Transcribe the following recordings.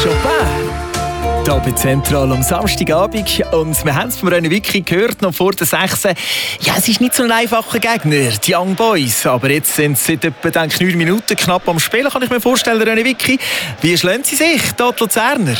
Chopin. Hier bei Zentral am Samstagabend. Und wir haben es von René Wicki gehört, noch vor der 6. Ja, es ist nicht so ein einfacher Gegner, die Young Boys. Aber jetzt sind sie seit etwa 9 Minuten knapp am Spielen, kann ich mir vorstellen, René Wicki. Wie schlagen sie sich, die Luzerner?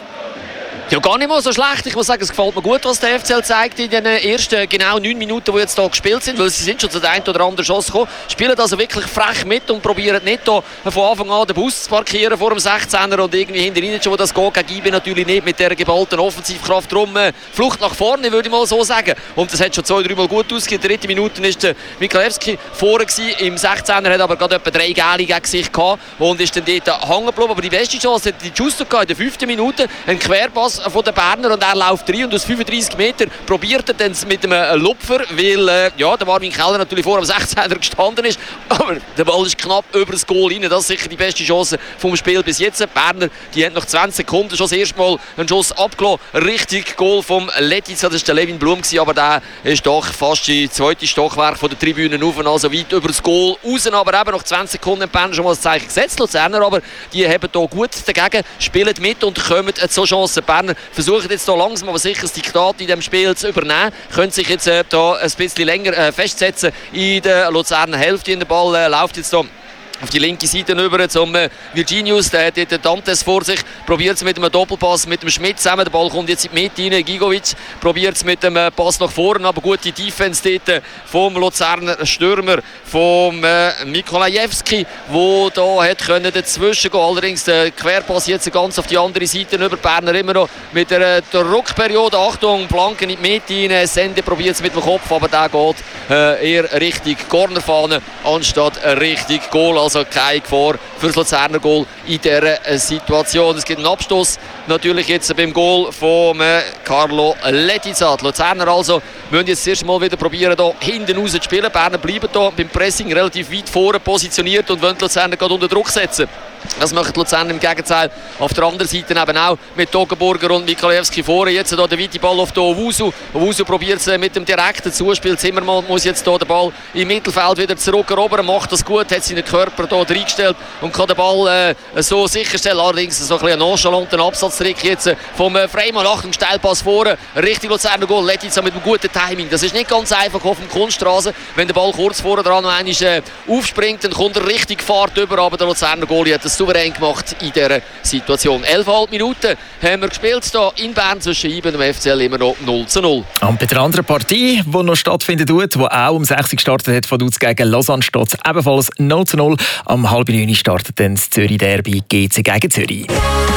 Ja, gar nicht mal so schlecht. Ich muss sagen, es gefällt mir gut, was der FCL zeigt in den ersten genau 9 Minuten, die jetzt hier gespielt sind, weil sie sind schon zu der einen oder anderen Chance gekommen. Spielen also wirklich frech mit und probieren nicht hier von Anfang an den Bus zu parkieren vor dem 16er und irgendwie hinter ihnen schon, wo das geht, gegen IB natürlich nicht mit dieser geballten Offensivkraft. Darum Flucht nach vorne, würde ich mal so sagen. Und das hat schon 2-3 Mal gut ausgesehen. In der 3. Minute war Mikalewski vorne gewesen. Im 16er hat aber gerade etwa 3 Gäli gegen sich gehabt und ist dann dort hängen geblieben. Aber die beste Chance hat die Justo gehabt in der 5. Minute. Ein Querpass von den Berner und er läuft rein und aus 35 Metern probiert er dann mit einem Lupfer, weil der Marvin Keller natürlich vor dem 16er gestanden ist, aber der Ball ist knapp über das Goal rein. Das ist sicher die beste Chance vom Spiel bis jetzt. Die Berner, die haben nach 20 Sekunden schon das erste Mal einen Schuss abgelassen. Richtig Goal vom Letizia, das war der Levin Blum, aber der ist doch fast die zweite Stockwerk von der Tribüne auf, also weit über das Goal raus. Aber eben nach 20 Sekunden haben die Berner schon mal das Zeichen gesetzt. Luzerner aber, die haben hier gut dagegen, spielen mit und kommen zu Chancen. Die Berner versuchen jetzt hier langsam aber sicher das Diktat in diesem Spiel zu übernehmen. Können sich jetzt hier ein bisschen länger festsetzen in der Luzerner Hälfte. Der Ball läuft jetzt hier auf die linke Seite über zum Virginius, der hat dort Dantes vor sich, probiert es mit einem Doppelpass mit dem Schmidt zusammen, der Ball kommt jetzt in die Mitte rein, Gigovic probiert es mit dem Pass nach vorne, aber gute Defense dort vom Luzerner Stürmer, vom Mikolajewski, der da hat können dazwischen gehen, allerdings der Querpass jetzt ganz auf die andere Seite über, Berner immer noch mit der Druckperiode, Achtung, Flanken in die Mitte rein, Sende probiert es mit dem Kopf, aber der geht eher Richtung Cornerfahne, anstatt richtig Goal. Also keine Gefahr für das Luzerner Goal in dieser Situation. Es gibt einen Abstoß natürlich jetzt beim Goal von Carlo Letizia. Die Luzerner also müssen jetzt das erste Mal wieder probieren, hier hinten raus zu spielen. Berner bleiben hier beim Pressing relativ weit vorne positioniert und wollen die Luzerner gerade unter Druck setzen. Das macht Luzern im Gegenteil. Auf der anderen Seite eben auch mit Toggenburger und Mikalewski vorne. Jetzt hier der weite Ball auf Owusu. Owusu probiert es mit dem direkten Zuspiel. Zimmermann muss jetzt hier den Ball im Mittelfeld wieder zurückerobern. Macht das gut, hat seinen Körper hier reingestellt und kann den Ball so sicherstellen. Allerdings so ein bisschen nonchalanten Absatztrick jetzt vom Freimann. Achtung, Steilpass vorne. Richtig Luzerner Goal. Letizia mit einem guten Timing. Das ist nicht ganz einfach auf dem Kunststraße. Wenn der Ball kurz vorne dran noch einmal aufspringt, dann kommt er richtig Fahrt über. Aber der Luzerner Goal hat das souverän gemacht in dieser Situation. 11,5 Minuten haben wir gespielt hier in Bern zwischen IB und dem FCL, immer noch 0:0. Und bei der anderen Partie, die noch stattfindet, die auch um 6 Uhr gestartet hat, von Luz gegen Lausanne, steht es ebenfalls 0:0. Am 8:30 startet dann das Zürich Derby GC gegen Zürich.